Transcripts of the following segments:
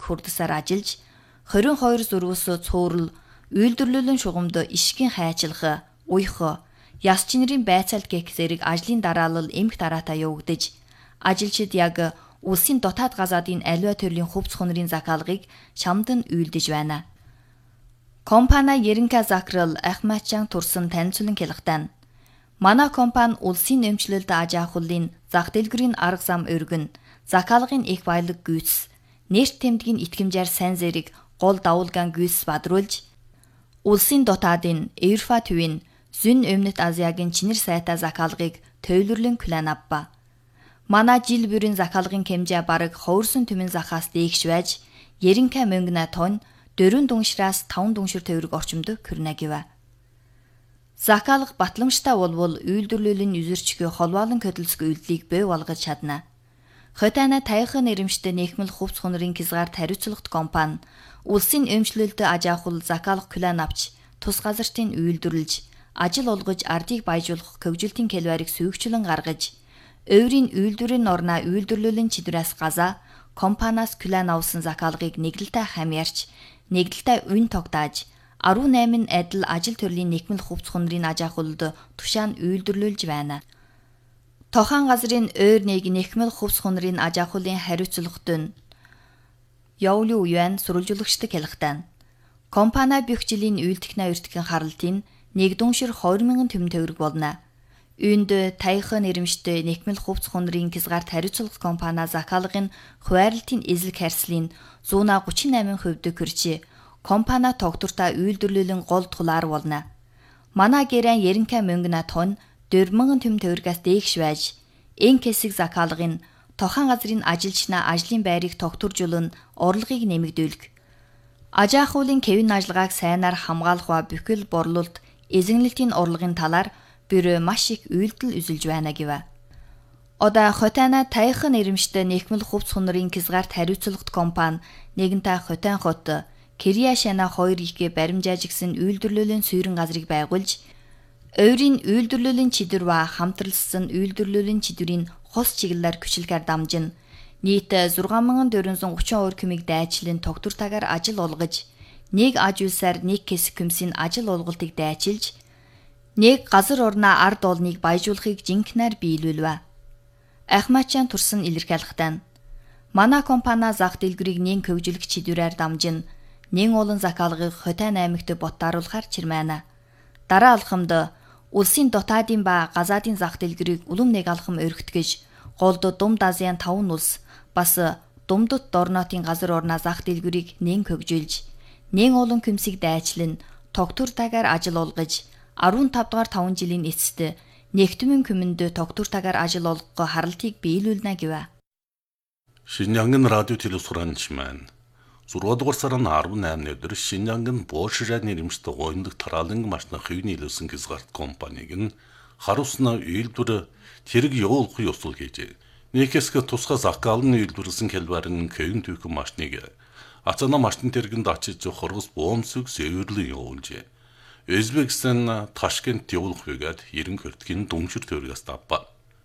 хурдсаар ажиллаж 22 зурвас цуурал үйлдвэрлэлийн шугамд ишгийн хайчлах, уйх, яс чинэрийн байцаалт гэх зэрэг ажлын дараалал эмх дараатаа явагдаж ажилчид яг улсын дотоод газаадын аливаа төрлийн хувьц хонорын захиалгыг шамдан үйлдэж байна. Компани Еренка захирал Ахматчан турсан танилцуулан хэлэхдээ манай компани улсын эмчлэлд аж ахуйлын зах дэлгэрийн арга зам өргөн, захиалгын их баялаг гүйц, нэрт тэмдгийн итгэмжээр сайн зэрэг гол давуулгаан гүйц бадруулж, улсын дотоодын Европа төвийн Зүүн Өмнөд Азиягийн чинэр сайтай захиалгыг төвлөрлөн план авба. Манай жил бүрийн захиалгын хэмжээ бараг ховорсон түмэн захаас дээш байж, Еренка мөнгөна тонн 4 дүншраас 5 дүншир төгрөг орчимд хүрнэ гэв. Захиалга батламжтай болвол үйлдвэрлэлийн юзэрчгүй холбоолон хөдөлсөг үйлдэлийг бий болгож чадна. Хотойна тайхан нэрэмжтэй нийгмэл хувьц хонорын хязгаарт хариуцлагат компани улсын эмчлэлд аж ахуйл захиалга план авч тус газартын үйлдвэрлэж, ажил олгож ардыг баяжуулах хөгжилтийн хэлбэрийг сүйгчлэн гаргаж, өөрийн үйлдвэрийн орноо үйлдвэрлэлийн чидрээс газаа компаниас план авсан захиалгыг нэгдэлтэй хамьяарч, нэгдэлтэй үн тогтоож 18 адил ажил төрлийн нийгмэл хувьц хонорын аж ахуйлд тушаан үйлдвэрлүүлж байна. Тохон газрын өөр нэг нийгмэл хувьц хонорын аж ахуйлын хариуцлагт нь Яулю Юан сурвалжуулагчдаг хэлэхдээ компани бүх жилийн үйлдвэрийн эртгийн харалтын 1 дүншир 20,000 төгрөг төгрөг болно. Үүнд тайхан нэрэмжтэй нийгмэл хувьц хонорын хязгаарт хариуцлага компани захиалгын хуваарлтын эзлэг харьцлын 138% хүрч компани тогтвортой үйлдвэрлэлийн гол тулаар болно. Манай гэрэн Еренка мөнгөна тонн 4,000 төгрөгөөс дээш байж, энэ хэсэг захиалгын тохон газрын ажилчнаа ажлын байрыг тогтворжуулан орлогыг нэмэгдүүлэх, аж ахуйлын хэвийн ажиллагааг сайнаар хамгаалах ба бүхэл борлуулалт эзэмнэлтийн орлогын талаар бюро маш их үйлдэл үзүүлж байна гэв. Одоо хотойна тайхан нэрэмжтэй нийгмэл хувьц хонорын хязгаарт хариуцлагат компани нэгэнтээ хотойн хот Кирия Шана 2 их баримжаажигсэн үйлдвэрлэлийн суурин газрыг байгуулж, өөрийн үйлдвэрлэлийн чидөр ба хамтралсан үйлдвэрлэлийн чидрийн хос чиглэлээр күчилгээр дамжин, нийт 6,432 кмийг дайчлан тогтвортойгоор ажил олгож, нэг аж үйлсээр нэг хэсэг хүмсийн ажил олголтыг дайчилж, нэг газар орноо ард олныг баяжуулахыг жинхнээр биелүүлвэ. Ахматчан турсан илэрхийлэхдээ манай компани зах дэлгэрийг нэн хөгжүүлэх чиглэлээр дамжин, нэн олон захиалгыг Хотойн аймагт боттааруулахар чирмэна. Дараа алхамд улсын дотоодын ба газаадын зах дэлгэрийг улам нэг алхам өргөтгөж, голд Думд Азийн 5 улс бас Думдд дорноотын газар орноо зах дэлгэрийг нэн хөгжүүлж, нэн олон хүмсийг дайчлан тогтвортойгоор ажил олгож, 15 дугаар 5 жилийн эцэст нэгтгэмэн хүмэнд тогтвортойгоор ажил олгох харалтыг биелүүлнэ гэв. Шинжанган радио телевизоранч маань 6 дугаар сарын 18-ны өдөр Шинжанган Боошраа нэрэмжтэй гоёндог тараалан машины хэвний илүүсэн хязгаарт компаниг нь харуулснаа үйлдвэр тэрэг явуулах ёсол гэжээ. Нэхэсгэ тусгай захиалгын үйлдвэрлсэн хэлбэрийн хэвэн түүхэн машиныг Ацана машин тэргэнд очиж хоргос боомсог сэвэрлэн явуулжээ. Өзбекстан Ташкент явуулах үгээд 90 хүртгийн дүншир төгрөгөөс авба.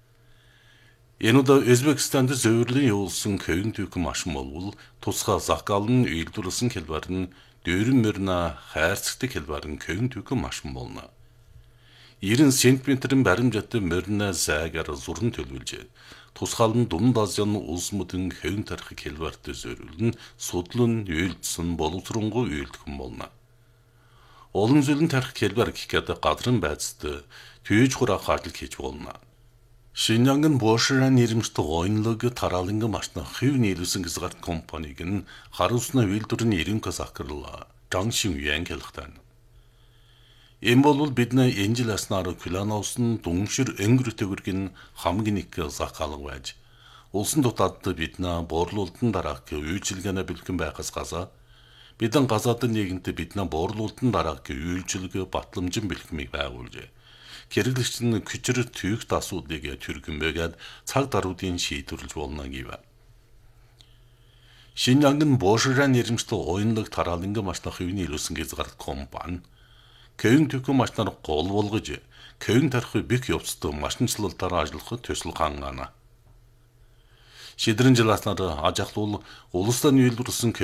Энэ удаа Өзбекстанд зөвөрлөн явуулсан хэвэн түүхэн машин болвол тусгай захиалгын үйлдвэрлсэн хэлбэр нь дөрөн мөрнө хайрцагтай хэлбэр нь хэвэн түүхэн машин болно. 90 см баримжаатай мөрнө зайгаар зурн төлөвлөжээ. Тусгаал нь Думд Азийн улс мөдөн хэвэн тархыг хэлбэртэй зөвөрлөн судлан үйлдсэн боловсронгуй үйлдэх болно. Олон зүйлэн тарих хэлбэр гэхэд гадрын байцтай түйж хураах ажил хийж болно. Шинжанган Боошраа нэрэмжтэй гоёнлог тараалан машины хэвний илүүсэн хязгаарт компаниг нь харуулснаа үйлдвэрийн Еренка захирал Жан Шинюан хэлэхдээ. Энэ бол бидний энэ жил яснаар планаусан дүншир өнгөр төгрөгийн хамгийн их захиалга байж, улсын дотоод бидний борлуулалтын дараах үйлчилгээний бэлгэн байхаас газаа бидэн газаадын нийгэмд бидний борлуулалтын дараах үйлчилгээ батламжин бэлгэмийг байгуулжээ. Хэрэглэгч нь күчрэр төвөгт асуудлыг түргэн бэгээд цаг даруйдын шийдвэрлэж болно гэв. Шинжанган Боошраа нэрэмжтэй гоёнлог тараалан машины хэвний илүүсэн хязгаарт компани хэвэн түүхэн машинаар гол болгож, хэвэн тархи бик явцтай машинчлалтаар ажиллахад төсөл хангана. Шидрэн жиласнаар аж ахуйл улс төрийн үйлдвэрлэсэн